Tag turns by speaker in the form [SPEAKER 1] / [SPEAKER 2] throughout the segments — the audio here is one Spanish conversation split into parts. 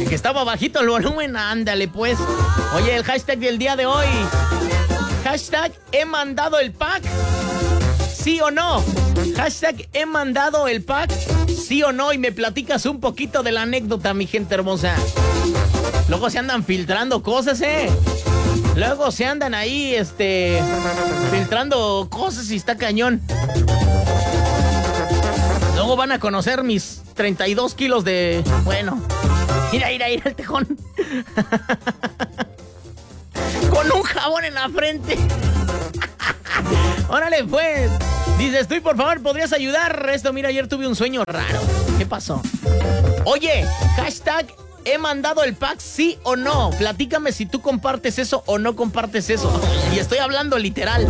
[SPEAKER 1] Que estaba bajito el volumen, ándale pues. Oye, el hashtag del día de hoy. Hashtag he mandado el pack, ¿sí o no? Hashtag he mandado el pack, ¿sí o no? Y me platicas un poquito de la anécdota, mi gente hermosa. Luego se andan filtrando cosas, Luego se andan ahí, filtrando cosas y está cañón. Luego van a conocer mis 32 kilos de... Bueno, mira el tejón. Con un jabón en la frente. Órale, pues. Dices, tú, por favor, ¿podrías ayudar? Esto, mira, ayer tuve un sueño raro. ¿Qué pasó? Oye, hashtag he mandado el pack, ¿sí o no? Platícame si tú compartes eso o no compartes eso. Y estoy hablando literal.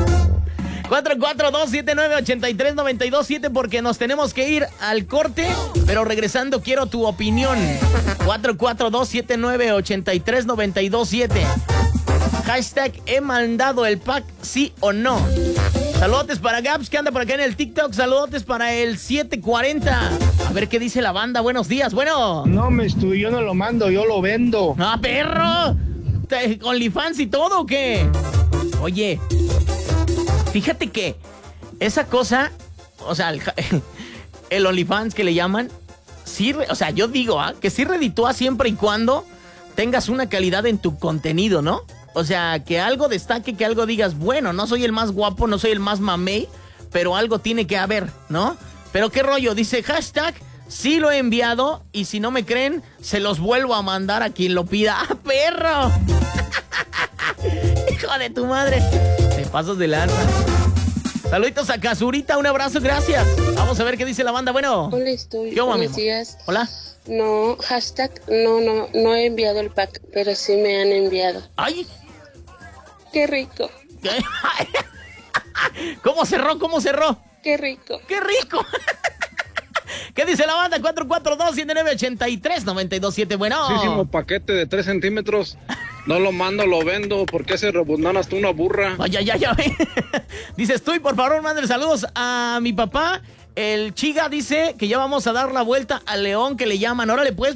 [SPEAKER 1] 442-79-83-92-7 porque nos tenemos que ir al corte, pero regresando quiero tu opinión. 442-79-83-92-7. Hashtag he mandado el pack, ¿sí o no? Saludotes para Gaps, que anda por acá en el TikTok. Saludotes para el 740. A ver qué dice la banda. Buenos días, bueno.
[SPEAKER 2] No, yo no lo mando, yo lo vendo.
[SPEAKER 1] ¡Ah, perro! ¿OnlyFans y todo o qué? Oye, fíjate que esa cosa, o sea, el OnlyFans que le llaman, sí, o sea, yo digo, que sí reditúa siempre y cuando tengas una calidad en tu contenido, ¿no? O sea, que algo destaque, que algo digas, bueno, no soy el más guapo, no soy el más mamey, pero algo tiene que haber, ¿no? Pero qué rollo, dice hashtag, sí lo he enviado y si no me creen, se los vuelvo a mandar a quien lo pida. ¡Ah, perro! ¡Hijo de tu madre! Te pasas de lanza. Saluditos a Casurita, un abrazo, gracias. Vamos a ver qué dice la banda, bueno.
[SPEAKER 3] Hola, estoy.
[SPEAKER 1] ¿Qué,
[SPEAKER 3] buenos días.
[SPEAKER 1] Hola.
[SPEAKER 3] No, hashtag, no he enviado el pack, pero sí me han enviado.
[SPEAKER 1] ¡Ay!
[SPEAKER 3] ¡Qué rico!
[SPEAKER 1] ¿Qué? ¿Cómo cerró?
[SPEAKER 3] ¡Qué rico!
[SPEAKER 1] ¡Qué rico! ¿Qué dice la banda? 442-79-83-92-7. Bueno.
[SPEAKER 4] Muchísimo paquete de 3 centímetros. No lo mando, lo vendo. Porque se rebundan hasta una burra.
[SPEAKER 1] Ay, ya. Dices tú, y por favor, manden saludos a mi papá. El Chiga dice que ya vamos a dar la vuelta al León, que le llaman. Órale, pues.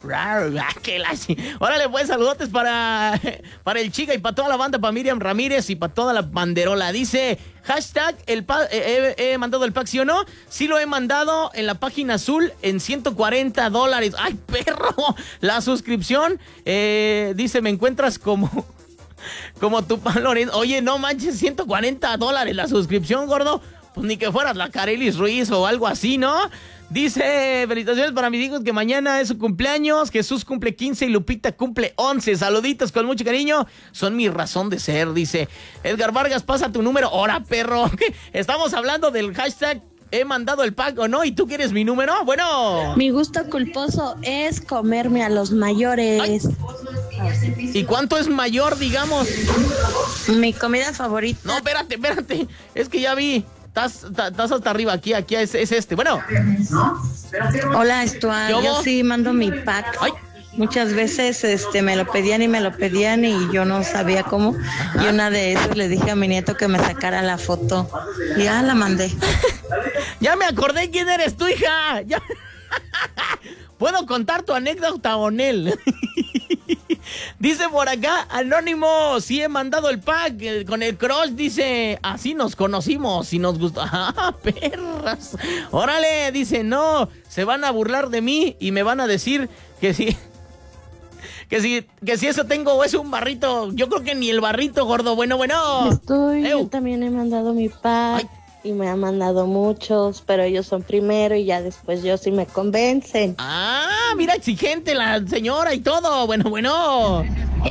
[SPEAKER 1] Órale, pues, saludotes para el Chiga y para toda la banda, para Miriam Ramírez y para toda la banderola. Dice, hashtag, he mandado el pack, ¿sí o no? Sí lo he mandado en la página azul en $140. ¡Ay, perro! La suscripción, dice, me encuentras como tu Lorenzo. Oye, no manches, $140 la suscripción, gordo. Pues ni que fueras la Carelis Ruiz o algo así, ¿no? Dice, felicitaciones para mis hijos que mañana es su cumpleaños. Jesús cumple 15 y Lupita cumple 11. Saluditos con mucho cariño. Son mi razón de ser, dice. Edgar Vargas, pasa tu número. ¡Hora, perro! ¿Qué? Estamos hablando del hashtag he mandado el pack o no. ¿Y tú quieres mi número? Bueno.
[SPEAKER 5] Mi gusto culposo es comerme a los mayores.
[SPEAKER 1] Ay. ¿Y cuánto es mayor, digamos?
[SPEAKER 5] Mi comida favorita.
[SPEAKER 1] No, espérate. Es que ya vi. Estás hasta arriba, aquí es este. Bueno.
[SPEAKER 5] Hola, Stuart. Yo sí mando mi pack.
[SPEAKER 1] Ay.
[SPEAKER 5] Muchas veces me lo pedían y yo no sabía cómo. Ajá. Y una de esas le dije a mi nieto que me sacara la foto. Y ya la mandé.
[SPEAKER 1] Ya me acordé quién eres tú, hija. Ya. ¿Puedo contar tu anécdota, Onel? Dice por acá, Anónimo, sí he mandado el pack con el crush, dice, así nos conocimos y nos gustó. ¡Ah, perras! Órale, dice, no, se van a burlar de mí y me van a decir que sí. Que si eso tengo es un barrito. Yo creo que ni el barrito, gordo. Bueno.
[SPEAKER 5] Yo también he mandado mi pack. Ay. Y me han mandado muchos, pero ellos son primero y ya después yo sí me convencen.
[SPEAKER 1] Ah, mira, exigente la señora y todo. Bueno.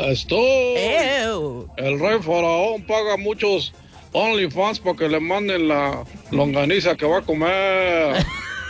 [SPEAKER 4] El rey faraón paga muchos OnlyFans para que le manden la longaniza que va a comer.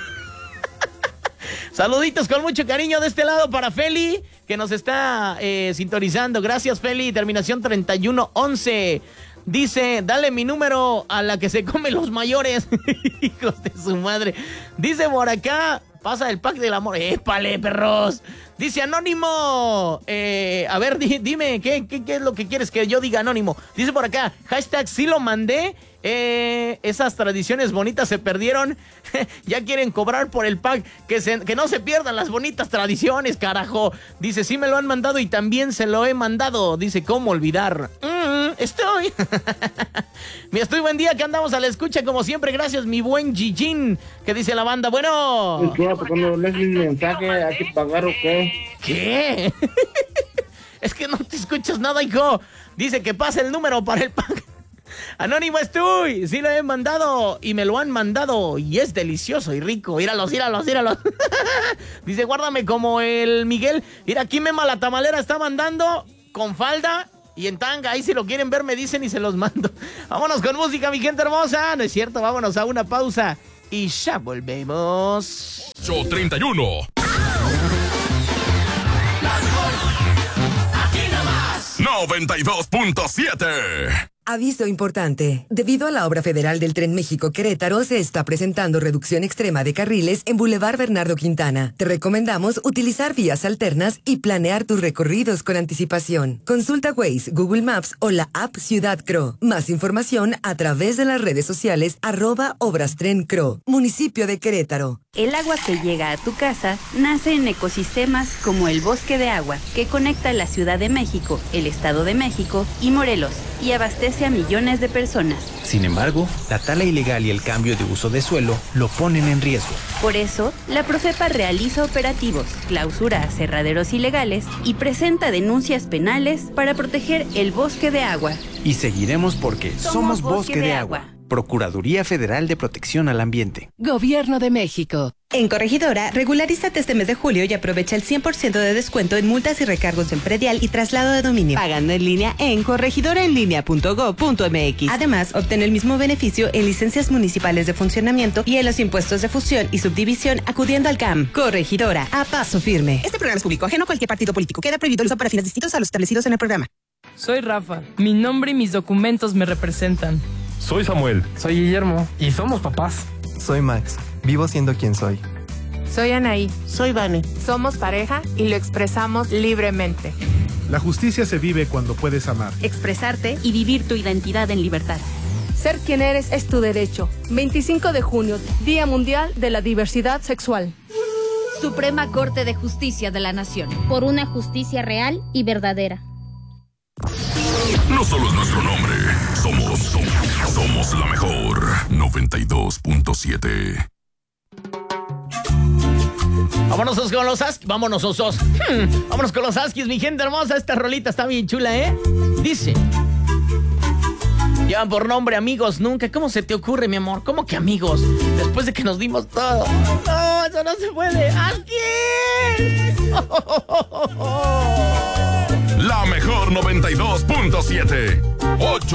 [SPEAKER 1] Saluditos con mucho cariño de este lado para Feli, que nos está sintonizando. Gracias, Feli. Terminación 3111. Dice, dale mi número a la que se come los mayores. Hijos de su madre. Dice por acá, pasa el pack del amor. ¡Épale, perros! Dice Anónimo. A ver, dime, ¿qué es lo que quieres que yo diga, Anónimo? Dice por acá, hashtag sí lo mandé. esas tradiciones bonitas se perdieron. Ya quieren cobrar por el pack. Que no se pierdan las bonitas tradiciones, carajo. Dice, sí me lo han mandado y también se lo he mandado. Dice, ¿cómo olvidar? Estoy. Estoy buen día, que andamos a la escucha como siempre. Gracias, mi buen Gigín. ¿Qué dice la banda? Bueno.
[SPEAKER 2] Cuando lees el mensaje, ¿hay que pagar o qué?
[SPEAKER 1] ¿Qué? Es que no te escuchas nada, hijo. Dice que pasa el número para el pack. Anónimo estoy. Sí lo he mandado y me lo han mandado. Y es delicioso y rico. Míralos. Dice, guárdame como el Miguel. Mira, aquí Mema la tamalera está mandando con falda y en tanga. Ahí si lo quieren ver me dicen y se los mando. Vámonos con música, mi gente hermosa. No es cierto, vámonos a una pausa y ya volvemos.
[SPEAKER 6] Show 31. Aquí nomás. 92.7.
[SPEAKER 7] Aviso importante. Debido a la obra federal del Tren México-Querétaro, se está presentando reducción extrema de carriles en Boulevard Bernardo Quintana. Te recomendamos utilizar vías alternas y planear tus recorridos con anticipación. Consulta Waze, Google Maps o la app Ciudad Cro. Más información a través de las redes sociales @ObrasTrenCro. Municipio de Querétaro.
[SPEAKER 8] El agua que llega a tu casa nace en ecosistemas como el Bosque de Agua, que conecta la Ciudad de México, el Estado de México y Morelos, y abastece a millones de personas.
[SPEAKER 9] Sin embargo, la tala ilegal y el cambio de uso de suelo lo ponen en riesgo.
[SPEAKER 8] Por eso, la Profepa realiza operativos, clausura aserraderos ilegales y presenta denuncias penales para proteger el bosque de agua.
[SPEAKER 9] Y seguiremos porque somos Bosque de Agua. Procuraduría Federal de Protección al Ambiente.
[SPEAKER 10] Gobierno de México.
[SPEAKER 11] En Corregidora, regularízate este mes de julio y aprovecha el 100% de descuento en multas y recargos en predial y traslado de dominio. Pagando en línea en corregidoraenlinea.gov.mx. Además, obtén el mismo beneficio en licencias municipales de funcionamiento y en los impuestos de fusión y subdivisión acudiendo al CAM. Corregidora, a paso firme.
[SPEAKER 12] Este programa es público, ajeno a cualquier partido político. Queda prohibido el uso para fines distintos a los establecidos en el programa.
[SPEAKER 13] Soy Rafa. Mi nombre y mis documentos me representan.
[SPEAKER 14] Soy Samuel.
[SPEAKER 15] Soy Guillermo. Y somos papás.
[SPEAKER 16] Soy Max. Vivo siendo quien soy.
[SPEAKER 17] Soy Anaí.
[SPEAKER 18] Soy Vane.
[SPEAKER 17] Somos pareja y lo expresamos libremente.
[SPEAKER 19] La justicia se vive cuando puedes amar.
[SPEAKER 8] Expresarte y vivir tu identidad en libertad.
[SPEAKER 20] Ser quien eres es tu derecho. 25 de junio, Día Mundial de la Diversidad Sexual.
[SPEAKER 21] Suprema Corte de Justicia de la Nación.
[SPEAKER 22] Por una justicia real y verdadera.
[SPEAKER 6] No solo es nuestro nombre, somos la mejor. 92.7.
[SPEAKER 1] Vámonos con los Askis. Vámonos con los Askis, mi gente hermosa. Esta rolita está bien chula, Dice: llevan por nombre Amigos Nunca. ¿Cómo se te ocurre, mi amor? ¿Cómo que amigos? Después de que nos dimos todo. No, eso no se puede. ¡Askis!
[SPEAKER 6] La mejor 92.7. 8